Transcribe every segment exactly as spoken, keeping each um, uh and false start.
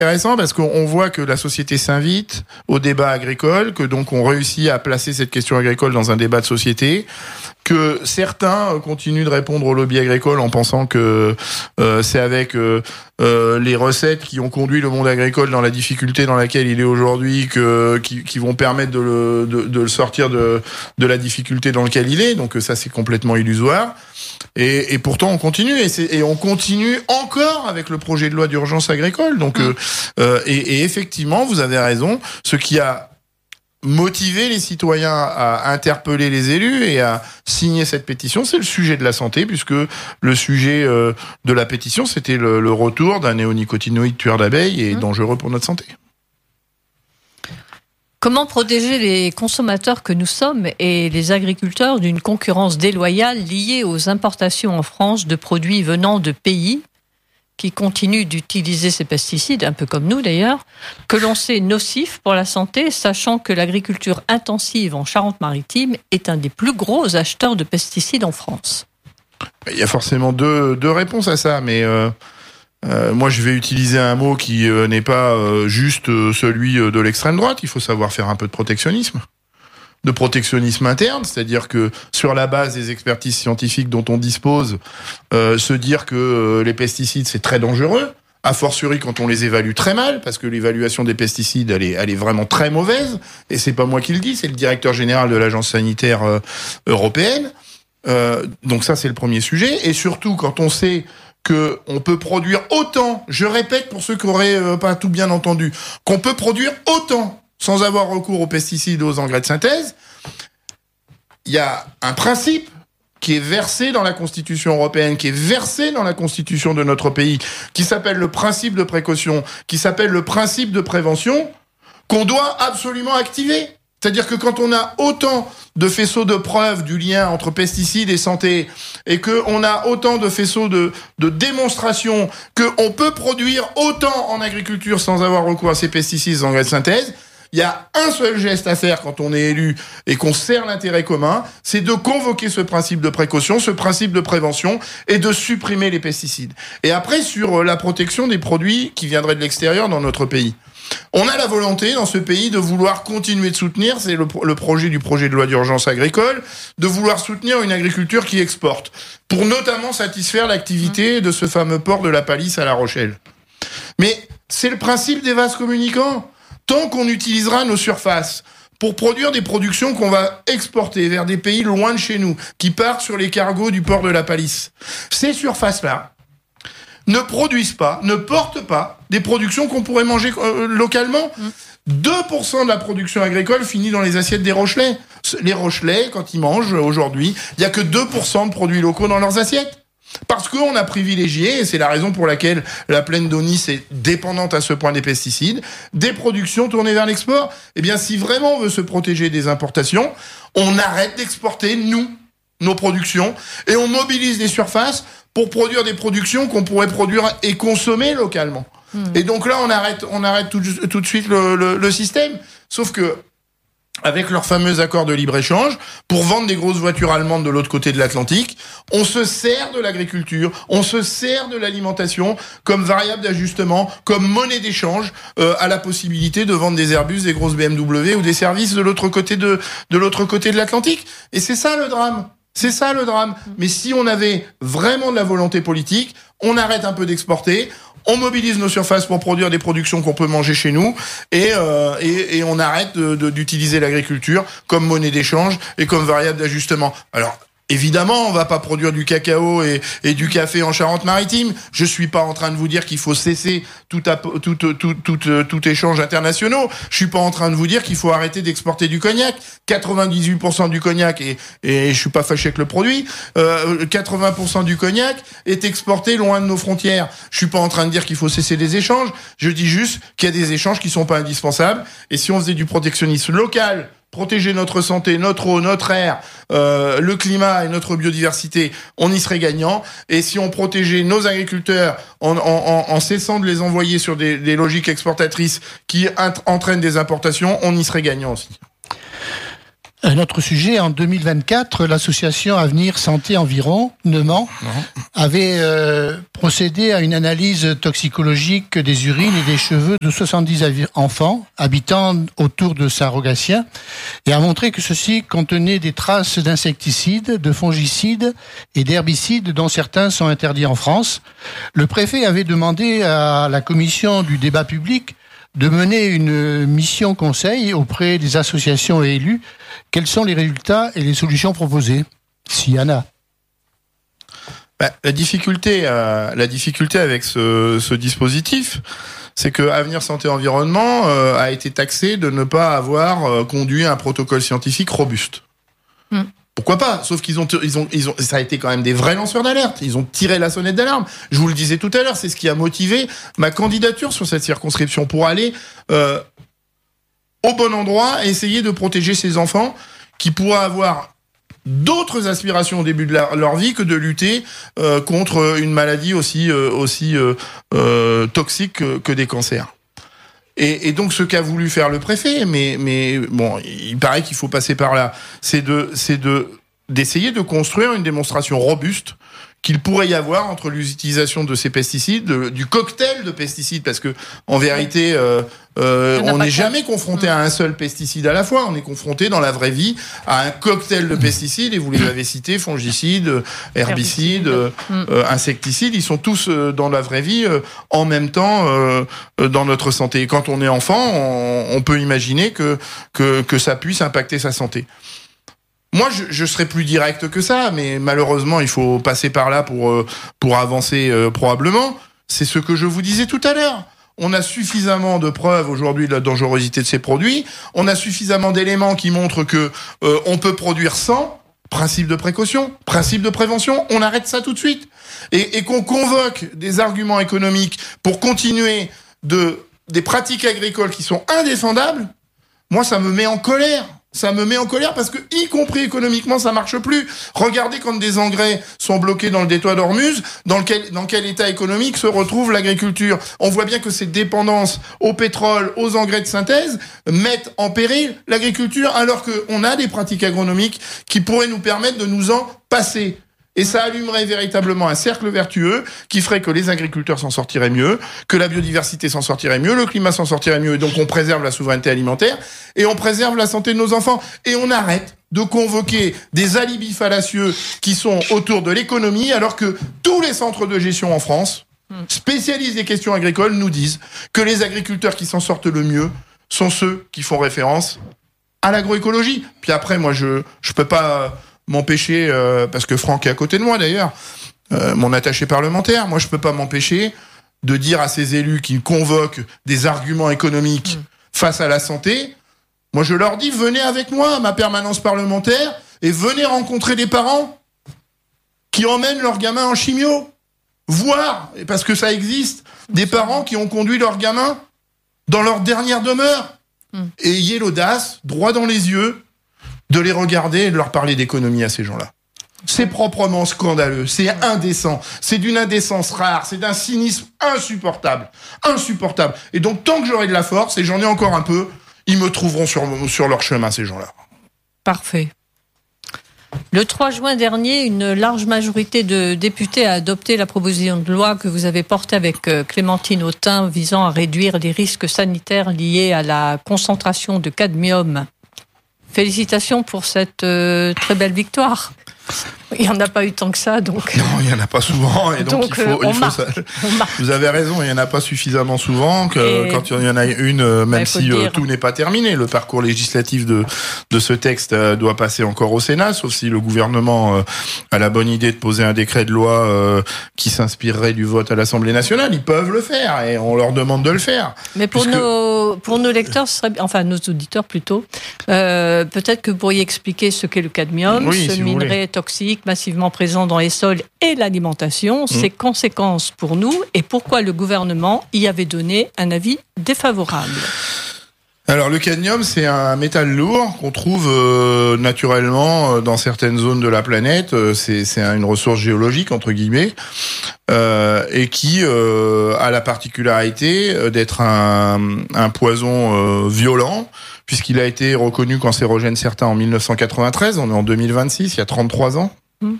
intéressant parce qu'on voit que la société s'invite au débat agricole, que donc on réussit à placer cette question agricole dans un débat de société, que certains continuent de répondre au lobby agricole en pensant que euh, c'est avec euh, euh, les recettes qui ont conduit le monde agricole dans la difficulté dans laquelle il est aujourd'hui que qui, qui vont permettre de le, de, de le sortir de, de la difficulté dans laquelle il est. Donc ça, c'est complètement illusoire. Et, et pourtant, on continue. Et, c'est, et on continue encore avec le projet de loi d'urgence agricole. Donc, mmh. euh, et, et effectivement, vous avez raison. Ce qui a motiver les citoyens à interpeller les élus et à signer cette pétition, c'est le sujet de la santé, puisque le sujet euh, de la pétition, c'était le, le retour d'un néonicotinoïde tueur d'abeilles et mmh. dangereux pour notre santé. Comment protéger les consommateurs que nous sommes et les agriculteurs d'une concurrence déloyale liée aux importations en France de produits venant de pays qui continuent d'utiliser ces pesticides, un peu comme nous d'ailleurs, que l'on sait nocifs pour la santé, sachant que l'agriculture intensive en Charente-Maritime est un des plus gros acheteurs de pesticides en France? Il y a forcément deux, deux réponses à ça, mais euh, euh, moi je vais utiliser un mot qui euh, n'est pas euh, juste euh, celui de l'extrême droite. Il faut savoir faire un peu de protectionnisme. De protectionnisme interne, c'est-à-dire que sur la base des expertises scientifiques dont on dispose, euh, se dire que euh, les pesticides c'est très dangereux, a fortiori quand on les évalue très mal, parce que l'évaluation des pesticides elle est, elle est vraiment très mauvaise, et c'est pas moi qui le dis, c'est le directeur général de l'agence sanitaire euh, européenne. Euh, donc ça c'est le premier sujet, et surtout quand on sait que on peut produire autant, je répète pour ceux qui auraient euh, pas tout bien entendu, qu'on peut produire autant sans avoir recours aux pesticides, aux engrais de synthèse, il y a un principe qui est versé dans la Constitution européenne, qui est versé dans la Constitution de notre pays, qui s'appelle le principe de précaution, qui s'appelle le principe de prévention, qu'on doit absolument activer. C'est-à-dire que quand on a autant de faisceaux de preuves du lien entre pesticides et santé, et qu'on a autant de faisceaux de, de démonstration qu'on peut produire autant en agriculture sans avoir recours à ces pesticides, ces engrais de synthèse, il y a un seul geste à faire quand on est élu et qu'on sert l'intérêt commun, c'est de convoquer ce principe de précaution, ce principe de prévention et de supprimer les pesticides. Et après, sur la protection des produits qui viendraient de l'extérieur dans notre pays. On a la volonté dans ce pays de vouloir continuer de soutenir, c'est le, le projet du projet de loi d'urgence agricole, de vouloir soutenir une agriculture qui exporte, pour notamment satisfaire l'activité de ce fameux port de la Palisse à La Rochelle. Mais c'est le principe des vases communicants. Tant qu'on utilisera nos surfaces pour produire des productions qu'on va exporter vers des pays loin de chez nous, qui partent sur les cargos du port de la Palisse, ces surfaces-là ne produisent pas, ne portent pas des productions qu'on pourrait manger euh, localement. Mmh. deux pour cent de la production agricole finit dans les assiettes des Rochelais. Les Rochelais, quand ils mangent aujourd'hui, il n'y a que deux pour cent de produits locaux dans leurs assiettes. Parce qu'on a privilégié, et c'est la raison pour laquelle la plaine d'Aunis est dépendante à ce point des pesticides, des productions tournées vers l'export. Eh bien, si vraiment on veut se protéger des importations, on arrête d'exporter, nous, nos productions, et on mobilise des surfaces pour produire des productions qu'on pourrait produire et consommer localement. Mmh. Et donc là, on arrête, on arrête tout, tout de suite le, le, le système. Sauf que, avec leur fameux accord de libre-échange, pour vendre des grosses voitures allemandes de l'autre côté de l'Atlantique, on se sert de l'agriculture, on se sert de l'alimentation comme variable d'ajustement, comme monnaie d'échange euh, à la possibilité de vendre des Airbus, des grosses B M W ou des services de l'autre côté de, de l'autre côté de l'Atlantique. Et c'est ça le drame. C'est ça le drame. Mais si on avait vraiment de la volonté politique, on arrête un peu d'exporter, on mobilise nos surfaces pour produire des productions qu'on peut manger chez nous et, euh, et, et on arrête de, de, d'utiliser l'agriculture comme monnaie d'échange et comme variable d'ajustement. Alors, évidemment, on va pas produire du cacao et, et du café en Charente-Maritime. Je suis pas en train de vous dire qu'il faut cesser tout, tout, tout, tout, tout, tout échange international. Je suis pas en train de vous dire qu'il faut arrêter d'exporter du cognac. quatre-vingt-dix-huit pour cent du cognac, et, et je suis pas fâché avec le produit, euh, quatre-vingts pour cent du cognac est exporté loin de nos frontières. Je suis pas en train de dire qu'il faut cesser les échanges. Je dis juste qu'il y a des échanges qui sont pas indispensables. Et si on faisait du protectionnisme local, protéger notre santé, notre eau, notre air, euh, le climat et notre biodiversité, on y serait gagnant. Et si on protégeait nos agriculteurs en, en, en cessant de les envoyer sur des, des logiques exportatrices qui int- entraînent des importations, on y serait gagnant aussi. Un autre sujet, en deux mille vingt-quatre, l'association Avenir Santé Environnement avait euh, procédé à une analyse toxicologique des urines et des cheveux de soixante-dix enfants habitant autour de Saint-Rogatien et a montré que ceux-ci contenaient des traces d'insecticides, de fongicides et d'herbicides dont certains sont interdits en France. Le préfet avait demandé à la commission du débat public de mener une mission conseil auprès des associations et élus. Quels sont les résultats et les solutions proposées, s'il y en a? Bah, la difficulté, euh, la difficulté avec ce, ce dispositif, c'est que Avenir Santé Environnement euh, a été taxé de ne pas avoir euh, conduit un protocole scientifique robuste. Mm. Pourquoi pas? Sauf qu'ils ont, ils ont, ils ont, ça a été quand même des vrais lanceurs d'alerte. Ils ont tiré la sonnette d'alarme. Je vous le disais tout à l'heure, c'est ce qui a motivé ma candidature sur cette circonscription pour aller euh, au bon endroit et essayer de protéger ces enfants qui pourraient avoir d'autres aspirations au début de la, leur vie que de lutter euh, contre une maladie aussi, euh, aussi euh, euh, toxique que, que des cancers. Et, et donc ce qu'a voulu faire le préfet, mais, mais bon, il paraît qu'il faut passer par là, c'est de, c'est de, d'essayer de construire une démonstration robuste qu'il pourrait y avoir entre l'utilisation de ces pesticides, de, du cocktail de pesticides, parce que en vérité, euh, euh, on n'est jamais confronté à un seul pesticide à la fois. On est confronté dans la vraie vie à un cocktail de pesticides, et vous les avez cités, fongicides, herbicides, euh, euh, insecticides. Ils sont tous euh, dans la vraie vie euh, en même temps euh, dans notre santé. Et quand on est enfant, on, on peut imaginer que, que que ça puisse impacter sa santé. Moi, je, je serais plus direct que ça, mais malheureusement, il faut passer par là pour pour avancer euh, probablement. C'est ce que je vous disais tout à l'heure. On a suffisamment de preuves aujourd'hui de la dangerosité de ces produits. On a suffisamment d'éléments qui montrent que euh, on peut produire sans. Principe de précaution, principe de prévention. On arrête ça tout de suite. Et, et qu'on convoque des arguments économiques pour continuer de des pratiques agricoles qui sont indéfendables. Moi, ça me met en colère. Ça me met en colère parce que, y compris économiquement, ça marche plus. Regardez quand des engrais sont bloqués dans le détroit d'Ormuz, dans lequel, dans quel état économique se retrouve l'agriculture. On voit bien que ces dépendances au pétrole, aux engrais de synthèse, mettent en péril l'agriculture, alors qu'on a des pratiques agronomiques qui pourraient nous permettre de nous en passer. Et ça allumerait véritablement un cercle vertueux qui ferait que les agriculteurs s'en sortiraient mieux, que la biodiversité s'en sortirait mieux, le climat s'en sortirait mieux, et donc on préserve la souveraineté alimentaire, et on préserve la santé de nos enfants. Et on arrête de convoquer des alibis fallacieux qui sont autour de l'économie, alors que tous les centres de gestion en France, spécialistes des questions agricoles, nous disent que les agriculteurs qui s'en sortent le mieux sont ceux qui font référence à l'agroécologie. Puis après, moi, je je peux pas m'empêcher, euh, parce que Franck est à côté de moi d'ailleurs, euh, mon attaché parlementaire, moi je peux pas m'empêcher de dire à ces élus qui convoquent des arguments économiques mmh. face à la santé, moi je leur dis, venez avec moi à ma permanence parlementaire et venez rencontrer des parents qui emmènent leurs gamins en chimio, voir, parce que ça existe, des parents qui ont conduit leurs gamins dans leur dernière demeure. Mmh. Et ayez l'audace, droit dans les yeux, de les regarder et de leur parler d'économie à ces gens-là. C'est proprement scandaleux, c'est indécent, c'est d'une indécence rare, c'est d'un cynisme insupportable, insupportable. Et donc, tant que j'aurai de la force, et j'en ai encore un peu, ils me trouveront sur, sur leur chemin, ces gens-là. Parfait. Le trois juin dernier, une large majorité de députés a adopté la proposition de loi que vous avez portée avec Clémentine Autain visant à réduire les risques sanitaires liés à la concentration de cadmium. Félicitations pour cette euh, très belle victoire. Il n'y en a pas eu tant que ça, donc... Non, il n'y en a pas souvent, et donc, donc il faut... Euh, il faut marque, ça... Vous avez raison, il n'y en a pas suffisamment souvent, que et... quand il y en a une, même bah, si euh, tout n'est pas terminé, le parcours législatif de, de ce texte euh, doit passer encore au Sénat, sauf si le gouvernement euh, a la bonne idée de poser un décret de loi euh, qui s'inspirerait du vote à l'Assemblée nationale. Ils peuvent le faire, et on leur demande de le faire. Mais pour, puisque... nos, pour nos lecteurs, ce serait, enfin nos auditeurs plutôt, euh, peut-être que vous pourriez expliquer ce qu'est le cadmium, oui, ce si minerai toxique, massivement présent dans les sols et l'alimentation, mmh. ses conséquences pour nous et pourquoi le gouvernement y avait donné un avis défavorable. Alors le cadmium, c'est un métal lourd qu'on trouve euh, naturellement dans certaines zones de la planète. C'est, c'est une ressource géologique entre guillemets euh, et qui euh, a la particularité d'être un, un poison euh, violent puisqu'il a été reconnu cancérogène certain en dix-neuf cent quatre-vingt-treize. On est en deux mille vingt-six, il y a trente-trois ans. Mmh.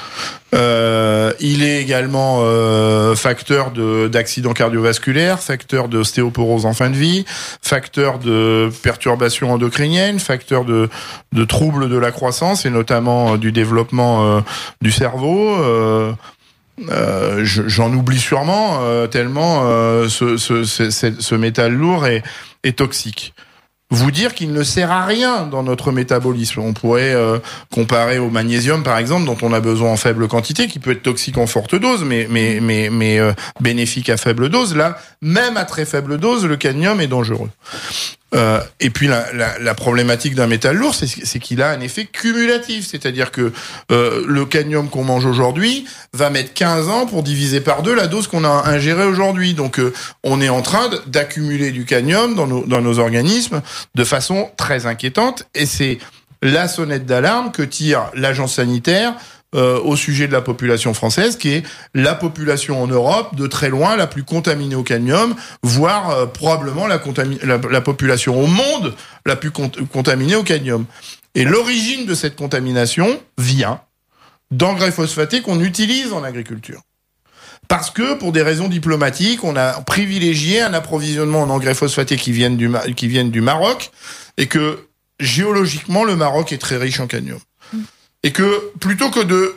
Euh, il est également euh, facteur de, d'accidents cardiovasculaires, facteur d'ostéoporose en fin de vie, facteur de perturbations endocriniennes, facteur de, de troubles de la croissance et notamment euh, du développement euh, du cerveau. Euh, euh, j'en oublie sûrement euh, tellement euh, ce, ce, ce, ce métal lourd est, est toxique. Vous dire qu'il ne sert à rien dans notre métabolisme. On pourrait euh, comparer au magnésium, par exemple, dont on a besoin en faible quantité, qui peut être toxique en forte dose, mais mais mais mais euh, bénéfique à faible dose. Là, même à très faible dose, le cadmium est dangereux. Euh, et puis la, la, la problématique d'un métal lourd, c'est, c'est qu'il a un effet cumulatif, c'est-à-dire que euh, le cadmium qu'on mange aujourd'hui va mettre quinze ans pour diviser par deux la dose qu'on a ingérée aujourd'hui. Donc euh, on est en train d'accumuler du cadmium dans nos, dans nos organismes de façon très inquiétante, et c'est la sonnette d'alarme que tire l'agence sanitaire Euh, au sujet de la population française, qui est la population en Europe de très loin la plus contaminée au cadmium, voire euh, probablement la, contami- la, la population au monde la plus cont- contaminée au cadmium. Et l'origine de cette contamination vient d'engrais phosphatés qu'on utilise en agriculture. Parce que, pour des raisons diplomatiques, on a privilégié un approvisionnement en engrais phosphatés qui viennent du, Ma- qui viennent du Maroc, et que géologiquement, le Maroc est très riche en cadmium. Et que plutôt que de,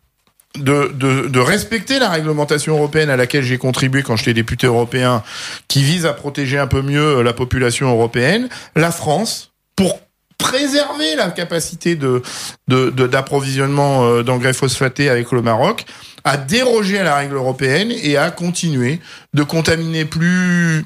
de, de, de respecter la réglementation européenne à laquelle j'ai contribué quand j'étais député européen, qui vise à protéger un peu mieux la population européenne, la France, pour préserver la capacité de, de, de, d'approvisionnement d'engrais phosphatés avec le Maroc, a dérogé à la règle européenne et a continué de contaminer plus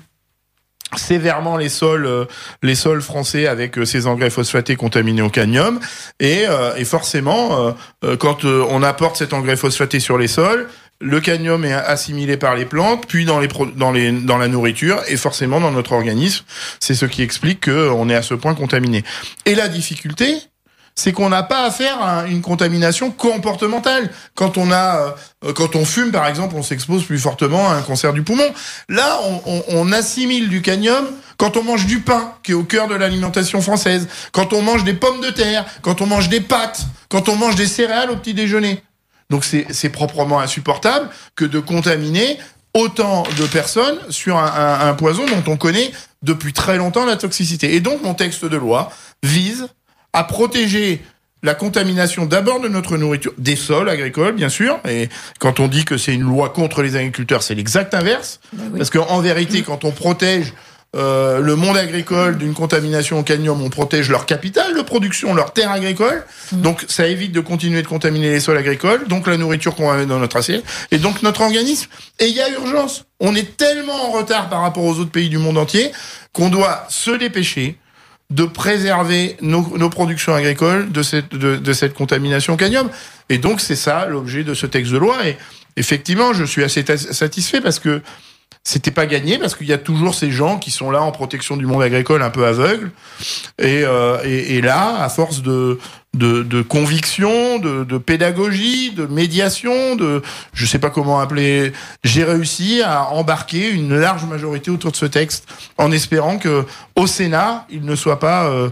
sévèrement les sols, euh, les sols français avec euh, ces engrais phosphatés contaminés au cadmium, et, euh, et forcément, euh, quand euh, on apporte cet engrais phosphaté sur les sols, le cadmium est assimilé par les plantes, puis dans les pro- dans les dans la nourriture, et forcément dans notre organisme. C'est ce qui explique que on est à ce point contaminé. Et la difficulté, c'est qu'on n'a pas affaire à une contamination comportementale. Quand on a, euh, quand on fume, par exemple, on s'expose plus fortement à un cancer du poumon. Là, on, on, on assimile du cadmium quand on mange du pain, qui est au cœur de l'alimentation française, quand on mange des pommes de terre, quand on mange des pâtes, quand on mange des céréales au petit déjeuner. Donc c'est, c'est proprement insupportable que de contaminer autant de personnes sur un, un, un poison dont on connaît depuis très longtemps la toxicité. Et donc mon texte de loi vise à protéger la contamination d'abord de notre nourriture, des sols agricoles, bien sûr. Et quand on dit que c'est une loi contre les agriculteurs, c'est l'exact inverse. Ben oui. Parce qu'en vérité, quand on protège euh, le monde agricole d'une contamination au cadmium, on protège leur capital de production, leur terre agricole. Mmh. Donc ça évite de continuer de contaminer les sols agricoles, donc la nourriture qu'on va mettre dans notre assiette, et donc notre organisme. Et il y a urgence. On est tellement en retard par rapport aux autres pays du monde entier qu'on doit se dépêcher de préserver nos, nos productions agricoles de cette, de, de cette contamination au cadmium. Et donc, c'est ça l'objet de ce texte de loi. Et effectivement, je suis assez ta- satisfait parce que c'était pas gagné, parce qu'il y a toujours ces gens qui sont là en protection du monde agricole un peu aveugles. Et, euh, et, et là, à force de, de, de conviction, de, de pédagogie, de médiation, de, je sais pas comment appeler, j'ai réussi à embarquer une large majorité autour de ce texte, en espérant que au Sénat, il ne soit pas euh,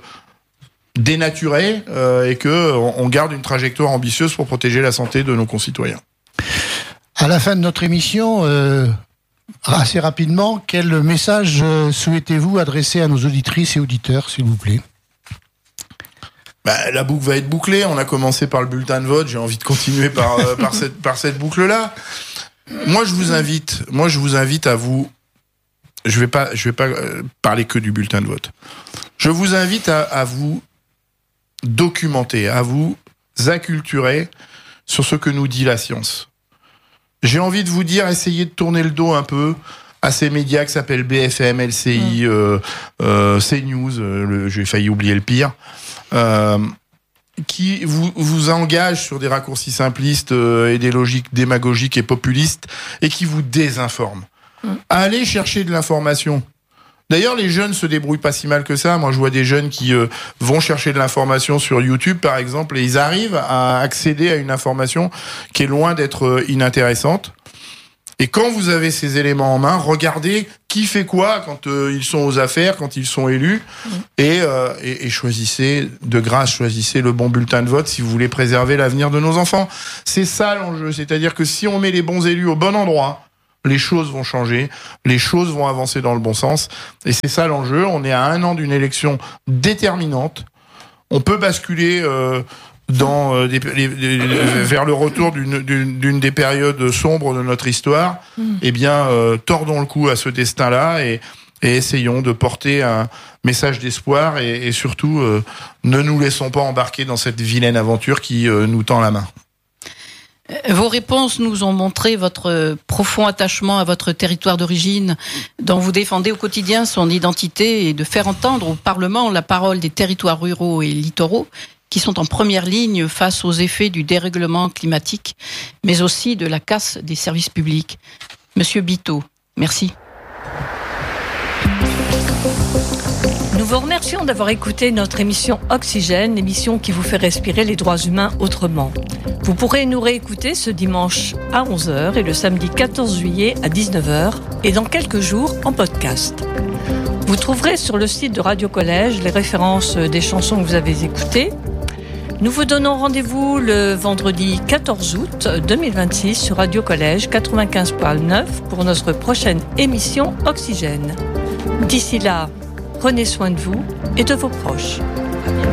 dénaturé euh, et que on garde une trajectoire ambitieuse pour protéger la santé de nos concitoyens. À la fin de notre émission, euh, assez rapidement, quel message euh, souhaitez-vous adresser à nos auditrices et auditeurs, s'il vous plaît ? Bah, la boucle va être bouclée. On a commencé par le bulletin de vote. J'ai envie de continuer par euh, par cette par cette boucle-là. Moi, je vous invite. Moi, je vous invite à vous. Je vais pas. Je vais pas euh, parler que du bulletin de vote. Je vous invite à, à vous documenter, à vous acculturer sur ce que nous dit la science. J'ai envie de vous dire, essayez de tourner le dos un peu à ces médias qui s'appellent B F M, L C I, mmh. euh, euh, CNews, euh, le, j'ai failli oublier le pire, euh, qui vous, vous engagent sur des raccourcis simplistes euh, et des logiques démagogiques et populistes et qui vous désinforment. Mmh. Allez chercher de l'information D'ailleurs, les jeunes se débrouillent pas si mal que ça. Moi, je vois des jeunes qui euh, vont chercher de l'information sur YouTube, par exemple, et ils arrivent à accéder à une information qui est loin d'être euh, inintéressante. Et quand vous avez ces éléments en main, regardez qui fait quoi quand euh, ils sont aux affaires, quand ils sont élus, mmh. et, euh, et, et choisissez, de grâce, choisissez le bon bulletin de vote si vous voulez préserver l'avenir de nos enfants. C'est ça l'enjeu, c'est-à-dire que si on met les bons élus au bon endroit, les choses vont changer, les choses vont avancer dans le bon sens, et c'est ça l'enjeu. On est à un an d'une élection déterminante. On peut basculer euh, dans euh, des, les, les, vers le retour d'une, d'une, d'une des périodes sombres de notre histoire. Mmh. Eh bien, euh, tordons le cou à ce destin-là et, et essayons de porter un message d'espoir et, et surtout, euh, ne nous laissons pas embarquer dans cette vilaine aventure qui euh, nous tend la main. Vos réponses nous ont montré votre profond attachement à votre territoire d'origine, dont vous défendez au quotidien son identité, et de faire entendre au Parlement la parole des territoires ruraux et littoraux, qui sont en première ligne face aux effets du dérèglement climatique, mais aussi de la casse des services publics. Monsieur Biteau, merci. Nous vous remercions d'avoir écouté notre émission Oxygène, émission qui vous fait respirer les droits humains autrement. Vous pourrez nous réécouter ce dimanche à onze heures et le samedi quatorze juillet à dix-neuf heures et dans quelques jours en podcast. Vous trouverez sur le site de Radio Collège les références des chansons que vous avez écoutées. Nous vous donnons rendez-vous le vendredi quatorze août deux mille vingt-six sur Radio Collège quatre-vingt-quinze virgule neuf pour notre prochaine émission Oxygène. D'ici là, prenez soin de vous et de vos proches.